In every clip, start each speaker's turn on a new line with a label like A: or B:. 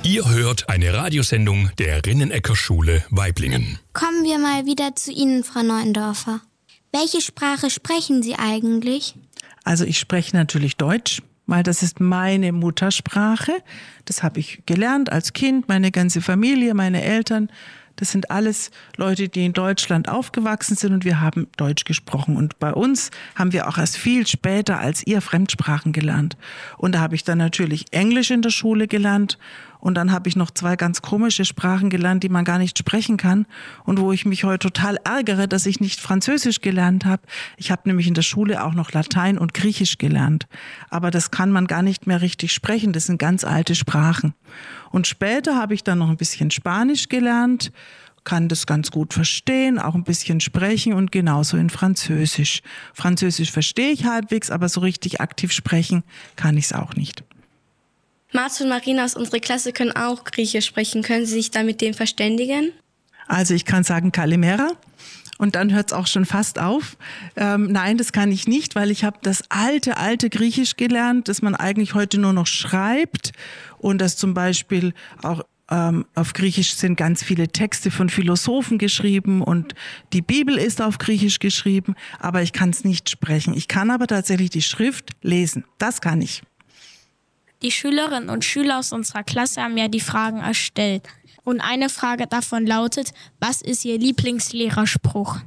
A: Ihr hört eine Radiosendung der Rinnenecker Schule Waiblingen.
B: Kommen wir mal wieder zu Ihnen, Frau Neuendorfer. Welche Sprache sprechen Sie eigentlich?
C: Also ich spreche natürlich Deutsch, weil das ist meine Muttersprache. Das habe ich gelernt als Kind, meine ganze Familie, meine Eltern. Das sind alles Leute, die in Deutschland aufgewachsen sind und wir haben Deutsch gesprochen. Und bei uns haben wir auch erst viel später als ihr Fremdsprachen gelernt. Und da habe ich dann natürlich Englisch in der Schule gelernt und dann habe ich noch 2 ganz komische Sprachen gelernt, die man gar nicht sprechen kann und wo ich mich heute total ärgere, dass ich nicht Französisch gelernt habe. Ich habe nämlich in der Schule auch noch Latein und Griechisch gelernt. Aber das kann man gar nicht mehr richtig sprechen. Das sind ganz alte Sprachen. Und später habe ich dann noch ein bisschen Spanisch gelernt, kann das ganz gut verstehen, auch ein bisschen sprechen und genauso in Französisch. Französisch verstehe ich halbwegs, aber so richtig aktiv sprechen kann ich es auch nicht.
D: Martin und Marina aus unserer Klasse können auch Griechisch sprechen. Können Sie sich da mit dem verständigen?
C: Also ich kann sagen Kalimera und dann hört es auch schon fast auf. Nein, das kann ich nicht, weil ich habe das alte Griechisch gelernt, das man eigentlich heute nur noch schreibt und das zum Beispiel auch auf Griechisch sind ganz viele Texte von Philosophen geschrieben und die Bibel ist auf Griechisch geschrieben, aber ich kann es nicht sprechen. Ich kann aber tatsächlich die Schrift lesen. Das kann ich.
E: Die Schülerinnen und Schüler aus unserer Klasse haben ja die Fragen erstellt. Und eine Frage davon lautet, was ist Ihr Lieblingslehrerspruch?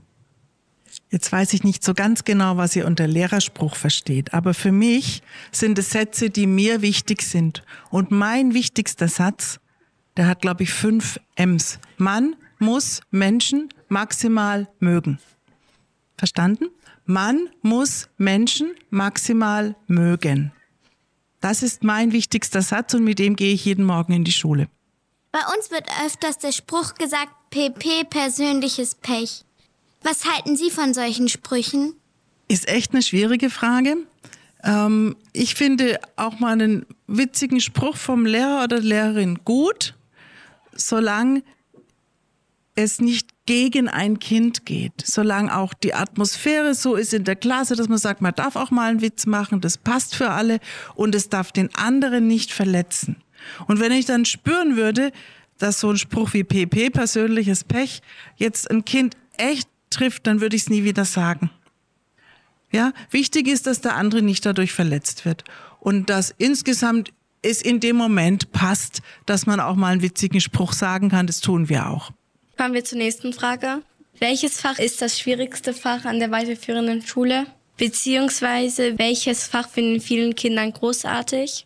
C: Jetzt weiß ich nicht so ganz genau, was ihr unter Lehrerspruch versteht, aber für mich sind es Sätze, die mir wichtig sind. Und mein wichtigster Satz, der hat, glaube ich, 5 M's. Man muss Menschen maximal mögen. Verstanden? Man muss Menschen maximal mögen. Das ist mein wichtigster Satz und mit dem gehe ich jeden Morgen in die Schule.
B: Bei uns wird öfters der Spruch gesagt, PP, persönliches Pech. Was halten Sie von solchen Sprüchen?
C: Ist echt eine schwierige Frage. Ich finde auch mal einen witzigen Spruch vom Lehrer oder Lehrerin gut, solange es nicht gegen ein Kind geht, solange auch die Atmosphäre so ist in der Klasse, dass man sagt, man darf auch mal einen Witz machen, das passt für alle und es darf den anderen nicht verletzen. Und wenn ich dann spüren würde, dass so ein Spruch wie PP, persönliches Pech, jetzt ein Kind echt trifft, dann würde ich es nie wieder sagen. Ja, wichtig ist, dass der andere nicht dadurch verletzt wird und dass insgesamt es in dem Moment passt, dass man auch mal einen witzigen Spruch sagen kann, das tun wir auch.
D: Kommen wir zur nächsten Frage. Welches Fach ist das schwierigste Fach an der weiterführenden Schule? Beziehungsweise welches Fach finden vielen Kindern großartig?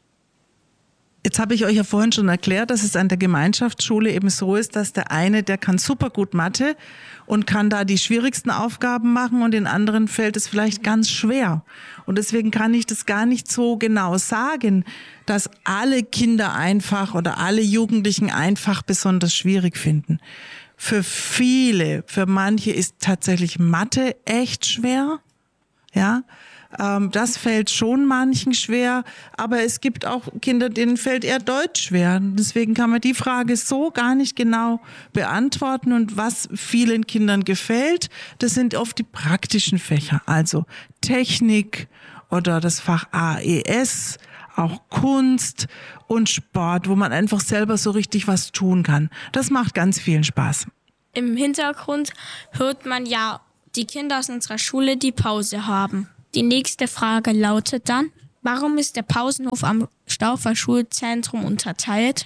C: Jetzt habe ich euch ja vorhin schon erklärt, dass es an der Gemeinschaftsschule eben so ist, dass der eine, der kann super gut Mathe und kann da die schwierigsten Aufgaben machen und den anderen fällt es vielleicht ganz schwer. Und deswegen kann ich das gar nicht so genau sagen, dass alle Kinder einfach oder alle Jugendlichen einfach besonders schwierig finden. Für viele, für manche ist tatsächlich Mathe echt schwer, ja. Das fällt schon manchen schwer, aber es gibt auch Kinder, denen fällt eher Deutsch schwer. Deswegen kann man die Frage so gar nicht genau beantworten. Und was vielen Kindern gefällt, das sind oft die praktischen Fächer, also Technik oder das Fach AES, auch Kunst und Sport, wo man einfach selber so richtig was tun kann. Das macht ganz vielen Spaß.
E: Im Hintergrund hört man ja die Kinder aus unserer Schule, die Pause haben. Die nächste Frage lautet dann, warum ist der Pausenhof am Stauffer Schulzentrum unterteilt?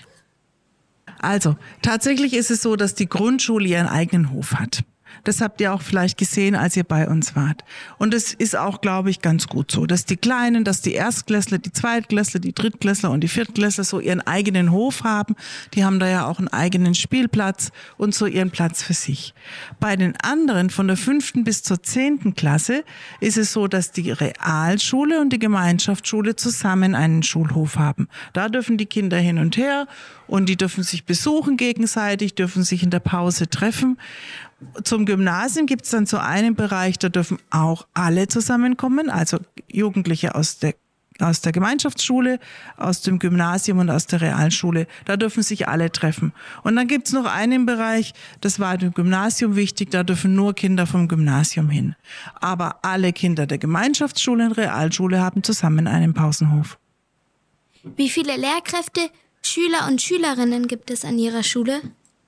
C: Also, tatsächlich ist es so, dass die Grundschule ihren eigenen Hof hat. Das habt ihr auch vielleicht gesehen, als ihr bei uns wart. Und es ist auch, glaube ich, ganz gut so, dass die Kleinen, dass die Erstklässler, die Zweitklässler, die Drittklässler und die Viertklässler so ihren eigenen Hof haben. Die haben da ja auch einen eigenen Spielplatz und so ihren Platz für sich. Bei den anderen von der 5. bis zur 10. Klasse ist es so, dass die Realschule und die Gemeinschaftsschule zusammen einen Schulhof haben. Da dürfen die Kinder hin und her und die dürfen sich besuchen gegenseitig, dürfen sich in der Pause treffen. Zum Gymnasium gibt es dann so einen Bereich, da dürfen auch alle zusammenkommen, also Jugendliche aus der Gemeinschaftsschule, aus dem Gymnasium und aus der Realschule. Da dürfen sich alle treffen. Und dann gibt es noch einen Bereich, das war dem Gymnasium wichtig, da dürfen nur Kinder vom Gymnasium hin. Aber alle Kinder der Gemeinschaftsschule und Realschule haben zusammen einen Pausenhof.
B: Wie viele Lehrkräfte Schüler und Schülerinnen gibt es an Ihrer Schule?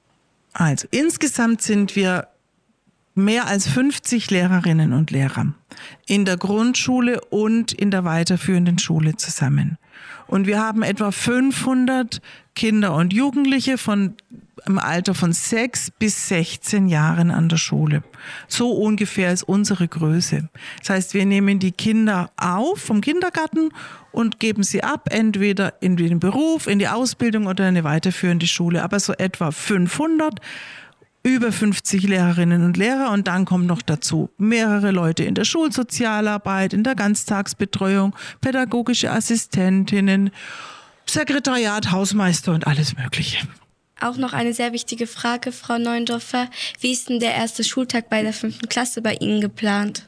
C: Also insgesamt sind wir mehr als 50 Lehrerinnen und Lehrer in der Grundschule und in der weiterführenden Schule zusammen. Und wir haben etwa 500 Kinder und Jugendliche im Alter von 6 bis 16 Jahren an der Schule. So ungefähr ist unsere Größe. Das heißt, wir nehmen die Kinder auf vom Kindergarten und geben sie ab, entweder in den Beruf, in die Ausbildung oder in eine weiterführende Schule. Aber so etwa 500, über 50 Lehrerinnen und Lehrer, und dann kommen noch dazu mehrere Leute in der Schulsozialarbeit, in der Ganztagsbetreuung, pädagogische Assistentinnen, Sekretariat, Hausmeister und alles Mögliche.
D: Auch noch eine sehr wichtige Frage, Frau Neundorfer. Wie ist denn der erste Schultag bei der 5. Klasse bei Ihnen geplant?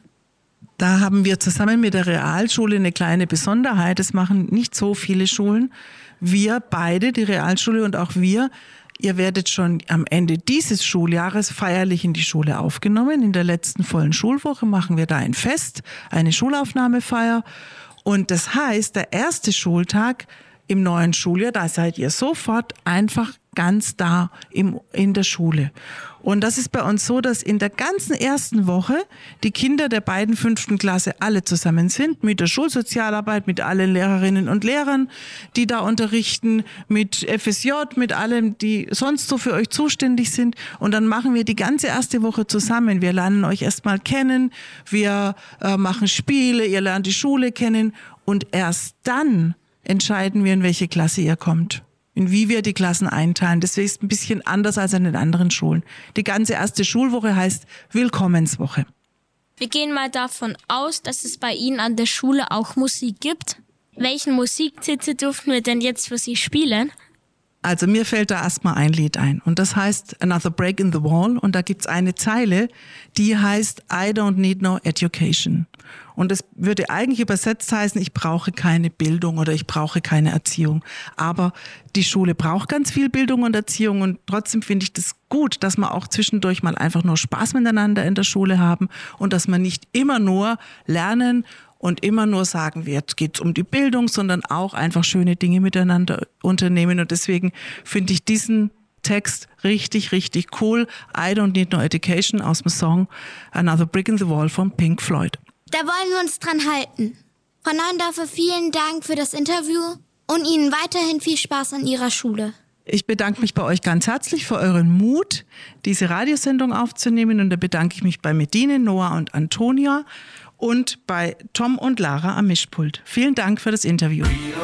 C: Da haben wir zusammen mit der Realschule eine kleine Besonderheit. Das machen nicht so viele Schulen. Wir beide, die Realschule und auch wir, ihr werdet schon am Ende dieses Schuljahres feierlich in die Schule aufgenommen. In der letzten vollen Schulwoche machen wir da ein Fest, eine Schulaufnahmefeier. Und das heißt, der erste Schultag im neuen Schuljahr, da seid ihr sofort einfach ganz da in der Schule. Und das ist bei uns so, dass in der ganzen ersten Woche die Kinder der beiden 5. Klasse alle zusammen sind, mit der Schulsozialarbeit, mit allen Lehrerinnen und Lehrern, die da unterrichten, mit FSJ, mit allem, die sonst so für euch zuständig sind. Und dann machen wir die ganze erste Woche zusammen. Wir lernen euch erstmal kennen, wir machen Spiele, ihr lernt die Schule kennen und erst dann entscheiden wir, in welche Klasse ihr kommt. In wie wir die Klassen einteilen. Das ist ein bisschen anders als an den anderen Schulen. Die ganze erste Schulwoche heißt Willkommenswoche.
E: Wir gehen mal davon aus, dass es bei Ihnen an der Schule auch Musik gibt. Welchen Musiktitel dürfen wir denn jetzt für Sie spielen?
C: Also mir fällt da erstmal ein Lied ein. Und das heißt Another Break in the Wall. Und da gibt's eine Zeile, die heißt I don't need no education. Und das würde eigentlich übersetzt heißen, ich brauche keine Bildung oder ich brauche keine Erziehung. Aber die Schule braucht ganz viel Bildung und Erziehung und trotzdem finde ich das gut, dass wir auch zwischendurch mal einfach nur Spaß miteinander in der Schule haben und dass wir nicht immer nur lernen und immer nur sagen, jetzt geht's um die Bildung, sondern auch einfach schöne Dinge miteinander unternehmen. Und deswegen finde ich diesen Text richtig, richtig cool. I don't need no education aus dem Song Another Brick in the Wall von Pink Floyd.
B: Da wollen wir uns dran halten. Frau Neundorfer, vielen Dank für das Interview und Ihnen weiterhin viel Spaß an Ihrer Schule.
C: Ich bedanke mich bei euch ganz herzlich für euren Mut, diese Radiosendung aufzunehmen. Und da bedanke ich mich bei Medine, Noah und Antonia und bei Tom und Lara am Mischpult. Vielen Dank für das Interview.